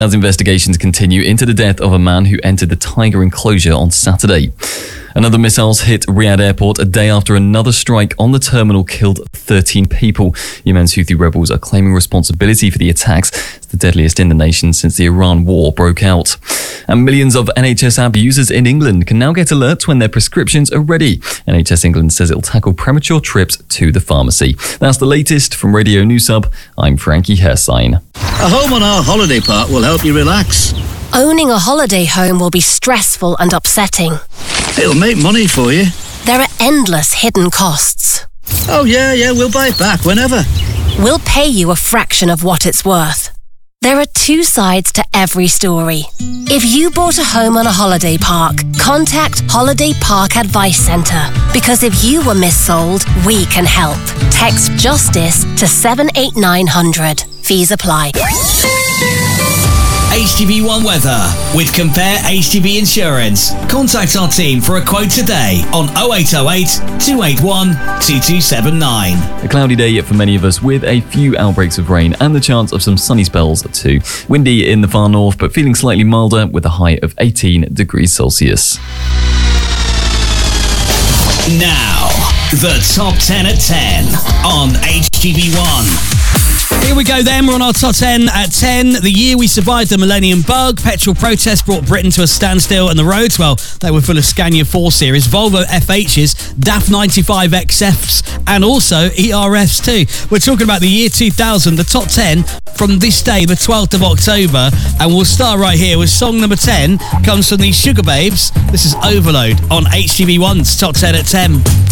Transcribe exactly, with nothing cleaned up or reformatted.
as investigations continue into the death of a man who entered the Tiger enclosure on Saturday. Another missiles hit Riyadh airport a day after another strike on the terminal killed thirteen people. Yemen's Houthi rebels are claiming responsibility for the attacks. It's the deadliest in the nation since the Iran war broke out. And millions of N H S app users in England can now get alerts when their prescriptions are ready. N H S England says it'll tackle premature trips to the pharmacy. That's the latest from Radio News Hub. I'm Frankie Hersign. A home on our holiday park will help you relax. Owning a holiday home will be stressful and upsetting. It'll make money for you. There are endless hidden costs. Oh yeah, yeah, we'll buy it back whenever. We'll pay you a fraction of what it's worth. There are two sides to every story. If you bought a home on a holiday park, contact Holiday Park Advice Centre. Because if you were missold, we can help. Text JUSTICE to seven eight nine hundred. Fees apply. H T B one Weather with Compare H T B Insurance. Contact our team for a quote today on oh eight oh eight, two eight one, two two seven nine. A cloudy day for many of us with a few outbreaks of rain and the chance of some sunny spells too. Windy in the far north but feeling slightly milder with a high of eighteen degrees Celsius. Now, the top ten at ten on H T B one. Here we go then, we're on our top ten at ten. The year we survived the Millennium Bug, petrol protests brought Britain to a standstill and the roads, well, they were full of Scania four Series, Volvo F H's, D A F ninety-five X F's and also E R F's too. We're talking about the year two thousand, the top ten from this day, the twelfth of October, and we'll start right here with song number ten, comes from the Sugar Babes. This is Overload on H T B one's Top ten at ten.